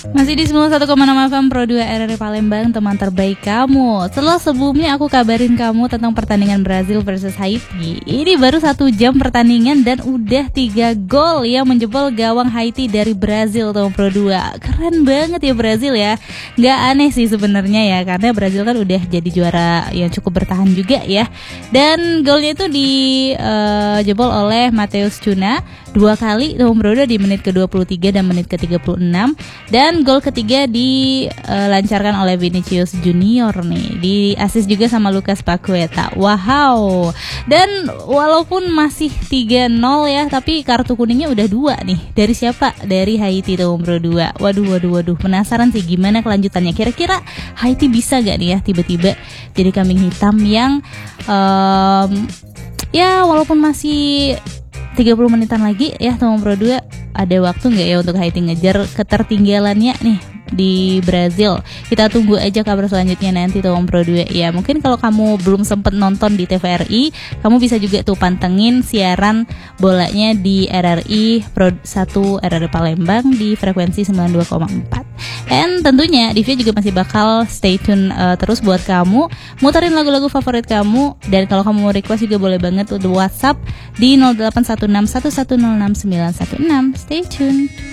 Masih di 91,6 FM Pro 2 RRI Palembang, teman terbaik kamu. Setelah sebelumnya aku kabarin kamu tentang pertandingan Brazil versus Haiti. Ini baru 1 jam pertandingan dan udah 3 gol yang menjebol gawang Haiti dari Brazil, teman Pro 2. Keren banget ya Brazil ya. Gak aneh sih sebenarnya ya, karena Brazil kan udah jadi juara yang cukup bertahan juga ya. Dan golnya itu dijebol oleh Matheus Cunha 2 kali, teman Pro 2, di menit ke-23 dan menit ke-36. Dan gol ketiga dilancarkan oleh Vinicius Junior nih, di assist juga sama Lucas Paqueta. Wow. Dan walaupun masih 3-0 ya, tapi kartu kuningnya udah 2 nih. Dari siapa? Dari Haiti, tuh Bro 2. Waduh. Penasaran sih gimana kelanjutannya. Kira-kira Haiti bisa gak nih ya tiba-tiba jadi kambing hitam yang ya walaupun masih 30 menitan lagi ya teman Pro 2, ada waktu nggak ya untuk Haiti ngejar ketertinggalannya nih di Brazil. Kita tunggu aja kabar selanjutnya nanti teman Pro 2 ya. Mungkin kalau kamu belum sempet nonton di TVRI, kamu bisa juga tuh pantengin siaran bolanya di RRI Pro 1 RRI Palembang di frekuensi 92,4. Dan tentunya Divya juga masih bakal stay tune terus buat kamu, muterin lagu-lagu favorit kamu. Dan kalau kamu mau request juga boleh banget untuk WhatsApp di 0816 1106 916. Stay tune.